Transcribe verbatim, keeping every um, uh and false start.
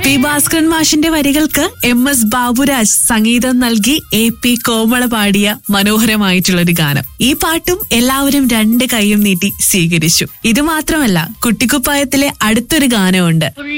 P Bhaskaran മാഷിന്റെ വരികൾക്ക് M S Baburaj സംഗീതം നൽകി എ പി കോമള പാടിയ മനോഹരമായിട്ടുള്ള ഒരു ഗാനം. ഈ പാട്ടും എല്ലാവരും രണ്ട് കൈയും നീട്ടി സ്വീകരിച്ചു. ഇത് മാത്രമല്ല, കുട്ടിക്കുപ്പായത്തിലെ അടുത്തൊരു ഗാനമുണ്ട്.